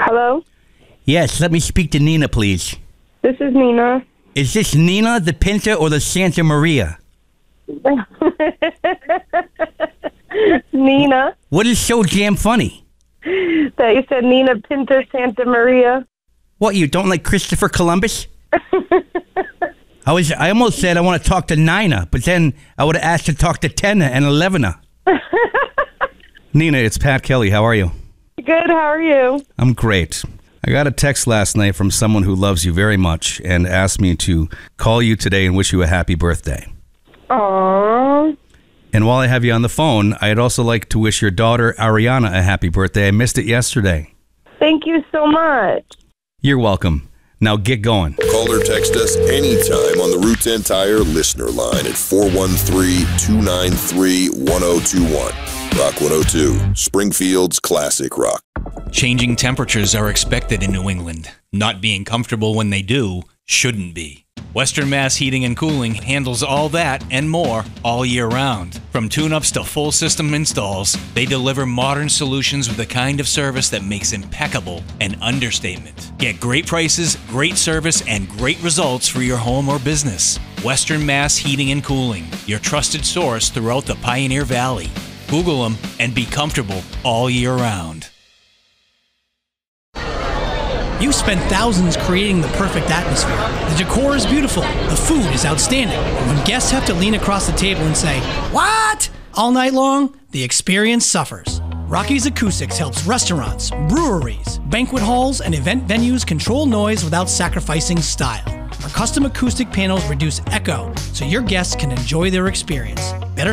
Hello? Yes, let me speak to Nina, please. This is Nina. Is this Nina, the Pinta, or the Santa Maria? Nina. What is so damn funny? That you said Nina Pinta Santa Maria. What, you don't like Christopher Columbus? I almost said I want to talk to Nina, but then I would have asked to talk to 10 and 11. Nina, it's Pat Kelly. How are you? Good, how are you? I'm great. I got a text last night from someone who loves you very much and asked me to call you today and wish you a happy birthday. Aww. And while I have you on the phone, I'd also like to wish your daughter, Ariana, a happy birthday. I missed it yesterday. Thank you so much. You're welcome. Now get going. Call or text us anytime on the Route 10 Tire listener line at 413-293-1021. Rock 102, Springfield's classic rock. Changing temperatures are expected in New England. Not being comfortable when they do shouldn't be. Western Mass Heating and Cooling handles all that and more all year round. From tune-ups to full system installs, they deliver modern solutions with the kind of service that makes impeccable an understatement. Get great prices, great service, and great results for your home or business. Western Mass Heating and Cooling, your trusted source throughout the Pioneer Valley. Google them and be comfortable all year round. You spent thousands creating the perfect atmosphere. The decor is beautiful. The food is outstanding. And when guests have to lean across the table and say, "What?" all night long, the experience suffers. Rocky's Acoustics helps restaurants, breweries, banquet halls, and event venues control noise without sacrificing style. Our custom acoustic panels reduce echo so your guests can enjoy their experience.